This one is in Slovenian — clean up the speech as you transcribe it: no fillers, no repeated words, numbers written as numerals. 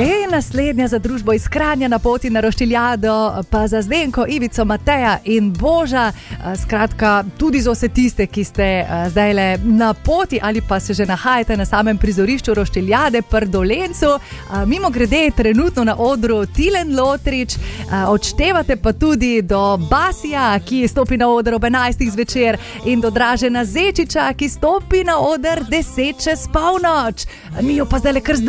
In naslednja za družbo iz Kranja na poti na Roštiljado, pa za Zdenko, Ivico, Mateja in Boža. Skratka, tudi za vse tiste, ki ste zdajle na poti ali pa se že nahajate na samem prizorišču Roštiljade pri Dolencu. Mimo grede trenutno na odru Tilen Lotrič, odštevate pa tudi do Basija, ki stopi na oder ob 11. zvečer, in do Dražena Zečiča, ki stopi na oder 10 čez polnoč. Mi jo pa zdajle kar